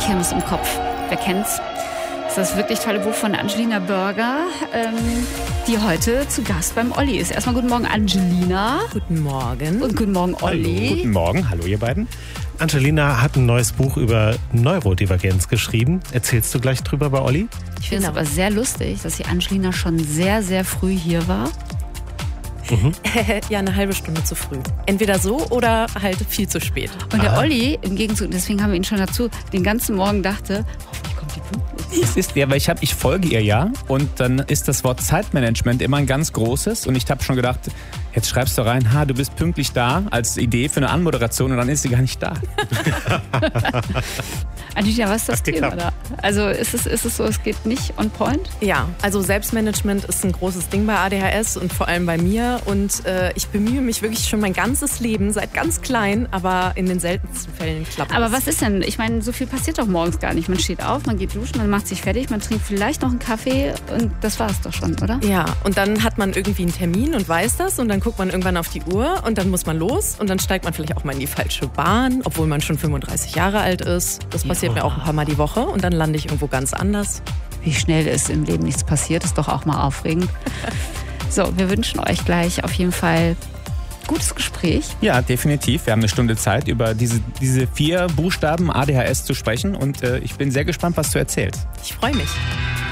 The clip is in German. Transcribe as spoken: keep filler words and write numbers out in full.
Kirmes im Kopf. Wer kennt's? Das ist das wirklich tolle Buch von Angelina Burger, ähm, die heute zu Gast beim Olli ist. Erstmal guten Morgen, Angelina. Guten Morgen. Und guten Morgen, Olli. Hallo. Guten Morgen, hallo ihr beiden. Angelina hat ein neues Buch über Neurodivergenz geschrieben. Erzählst du gleich drüber bei Olli? Ich finde es aber sehr lustig, dass die Angelina schon sehr, sehr früh hier war. Mhm. Ja, eine halbe Stunde zu früh. Entweder so oder halt viel zu spät. Und der Aha. Olli, im Gegenzug, deswegen haben wir ihn schon dazu, den ganzen Morgen dachte, hoffentlich kommt die pünktlich. Es ist, ja, weil ich, hab, ich folge ihr ja und dann ist das Wort Zeitmanagement immer ein ganz großes und ich habe schon gedacht, jetzt schreibst du rein, ha, du bist pünktlich da als Idee für eine Anmoderation und dann ist sie gar nicht da. Angelina, was ist das Hat Thema geklappt. da? Also ist es, ist es so, es geht nicht on point? Ja, also Selbstmanagement ist ein großes Ding bei A D H S und vor allem bei mir. Und äh, ich bemühe mich wirklich schon mein ganzes Leben, seit ganz klein, aber in den seltensten Fällen klappt es. Aber was ist denn? Ich meine, so viel passiert doch morgens gar nicht. Man steht auf, man geht duschen, man macht sich fertig, man trinkt vielleicht noch einen Kaffee und das war es doch schon, oder? Ja, und dann hat man irgendwie einen Termin und weiß das und dann guckt man irgendwann auf die Uhr und dann muss man los und dann steigt man vielleicht auch mal in die falsche Bahn, obwohl man schon fünfunddreißig Jahre alt ist. Das passiert mir auch ein paar Mal die Woche und dann lande ich irgendwo ganz anders. Wie schnell ist im Leben nichts passiert, ist doch auch mal aufregend. So, wir wünschen euch gleich auf jeden Fall gutes Gespräch. Ja, definitiv. Wir haben eine Stunde Zeit, über diese, diese vier Buchstaben A D H S zu sprechen und äh, ich bin sehr gespannt, was du erzählst. Ich freue mich.